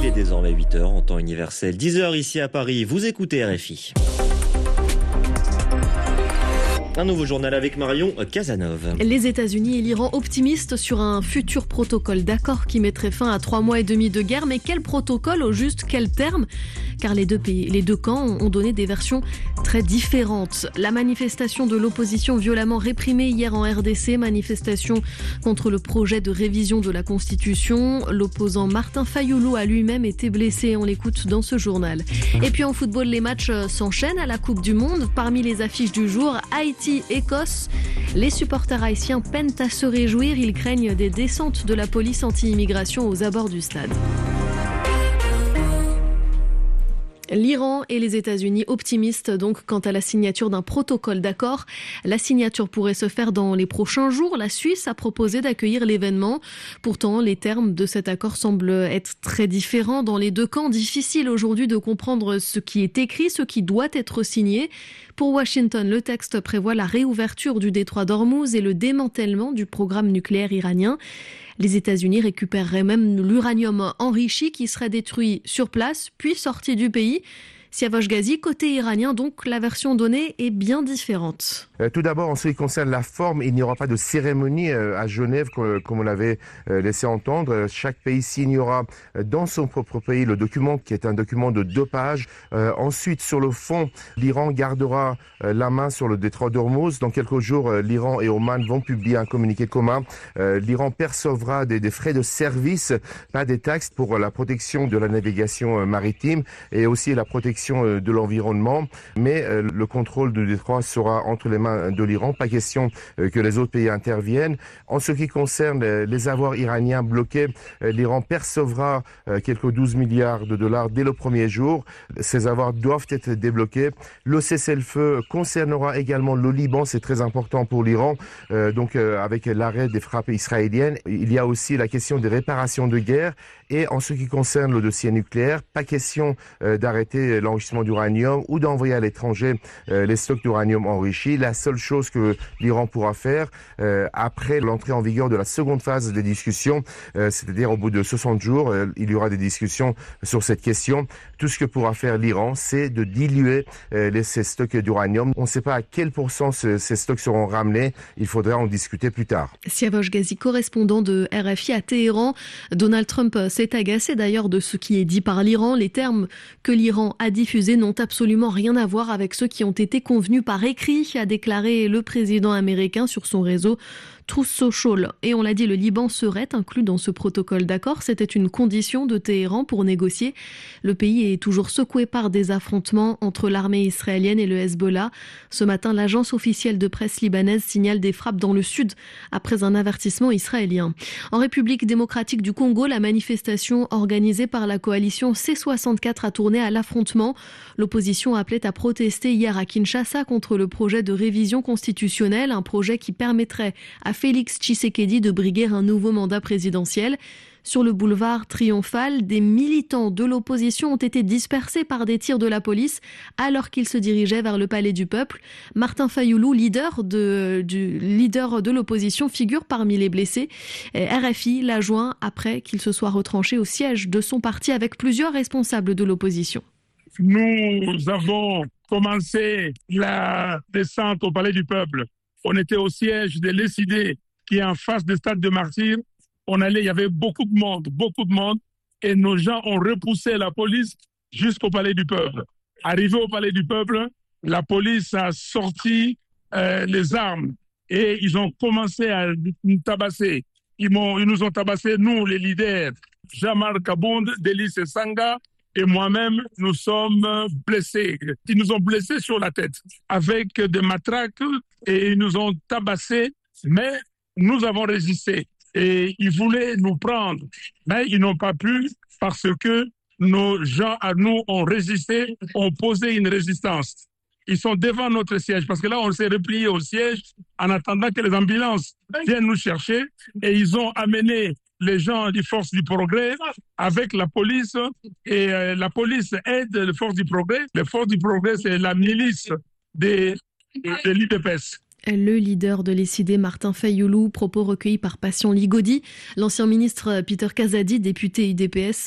est désormais 8h en temps universel, 10h ici à Paris. Vous écoutez RFI. Un nouveau journal avec Marion Casanov. Les États-Unis et l'Iran optimistes sur un futur protocole d'accord qui mettrait fin à 3 mois et demi de guerre. Mais quel protocole, au juste quel terme ? Car les deux camps ont donné des versions très différentes. La manifestation de l'opposition violemment réprimée hier en RDC, manifestation contre le projet de révision de la Constitution. L'opposant Martin Fayoulou a lui-même été blessé. On l'écoute dans ce journal. Et puis en football, les matchs s'enchaînent à la Coupe du Monde. Parmi les affiches du jour, Haïti-Écosse. Les supporters haïtiens peinent à se réjouir. Ils craignent des descentes de la police anti-immigration aux abords du stade. L'Iran et les États-Unis optimistes donc quant à la signature d'un protocole d'accord. La signature pourrait se faire dans les prochains jours. La Suisse a proposé d'accueillir l'événement. Pourtant, les termes de cet accord semblent être très différents dans les deux camps. Difficile aujourd'hui de comprendre ce qui est écrit, ce qui doit être signé. Pour Washington, le texte prévoit la réouverture du détroit d'Ormuz et le démantèlement du programme nucléaire iranien. Les États-Unis récupéreraient même l'uranium enrichi qui serait détruit sur place, puis sorti du pays. Siavash Ghazi, côté iranien, donc la version donnée est bien différente. Tout d'abord, en ce qui concerne la forme, il n'y aura pas de cérémonie à Genève comme on l'avait laissé entendre. Chaque pays signera dans son propre pays le document qui est un document de 2 pages. Ensuite, sur le fond, l'Iran gardera la main sur le détroit d'Ormuz. Dans quelques jours, l'Iran et Oman vont publier un communiqué commun. L'Iran percevra des frais de service, pas des taxes pour la protection de la navigation maritime et aussi la protection de l'environnement, mais le contrôle du détroit sera entre les mains de l'Iran. Pas question que les autres pays interviennent. En ce qui concerne les avoirs iraniens bloqués, l'Iran percevra quelques 12 milliards de dollars dès le premier jour. Ces avoirs doivent être débloqués. Le cessez-le-feu concernera également le Liban, c'est très important pour l'Iran. Donc avec l'arrêt des frappes israéliennes, il y a aussi la question des réparations de guerre. Et en ce qui concerne le dossier nucléaire, pas question d'arrêter l'enrichissement d'uranium ou d'envoyer à l'étranger les stocks d'uranium enrichi. La seule chose que l'Iran pourra faire après l'entrée en vigueur de la seconde phase des discussions, c'est-à-dire au bout de 60 jours, il y aura des discussions sur cette question. Tout ce que pourra faire l'Iran, c'est de diluer ces stocks d'uranium. On ne sait pas à quel pourcent ces stocks seront ramenés. Il faudra en discuter plus tard. Siavash Ghazi, correspondant de RFI à Téhéran. Donald Trump s'est agacé d'ailleurs de ce qui est dit par l'Iran. Les termes que l'Iran a diffusés n'ont absolument rien à voir avec ceux qui ont été convenus par écrit, a déclaré le président américain sur son réseau Truth Social. Et on l'a dit, le Liban serait inclus dans ce protocole d'accord. C'était une condition de Téhéran pour négocier. Le pays est toujours secoué par des affrontements entre l'armée israélienne et le Hezbollah. Ce matin, l'agence officielle de presse libanaise signale des frappes dans le sud après un avertissement israélien. En République démocratique du Congo, la manifestation organisée par la coalition C64 a tourné à l'affrontement. L'opposition appelait à protester hier à Kinshasa contre le projet de révision constitutionnelle, un projet qui permettrait à Félix Tshisekedi de briguer un nouveau mandat présidentiel. Sur le boulevard Triomphal, des militants de l'opposition ont été dispersés par des tirs de la police alors qu'ils se dirigeaient vers le Palais du Peuple. Martin Fayoulou, leader de l'opposition, figure parmi les blessés. RFI l'a joint après qu'il se soit retranché au siège de son parti avec plusieurs responsables de l'opposition. Nous avons commencé la descente au Palais du Peuple. On était au siège de l'ESID qui est en face du stade de Martyrs. Il y avait beaucoup de monde, et nos gens ont repoussé la police jusqu'au Palais du Peuple. Arrivé au Palais du Peuple, la police a sorti les armes et ils ont commencé à nous tabasser. Ils nous ont tabassé, nous les leaders, Jamal Kabound, Delis Sanga, et moi-même, nous sommes blessés. Ils nous ont blessés sur la tête avec des matraques et ils nous ont tabassés, mais nous avons résisté. Et ils voulaient nous prendre, mais ils n'ont pas pu parce que nos gens à nous ont résisté, ont posé une résistance. Ils sont devant notre siège parce que là, on s'est replié au siège en attendant que les ambulances viennent nous chercher et ils ont amené les gens des forces du progrès avec la police et la police aide les forces du progrès. Les forces du progrès, c'est la milice de l'UDPS. Le leader de l'ESID, Martin Fayoulou, propos recueillis par Patient Ligodi. L'ancien ministre Peter Kazadi, député UDPS,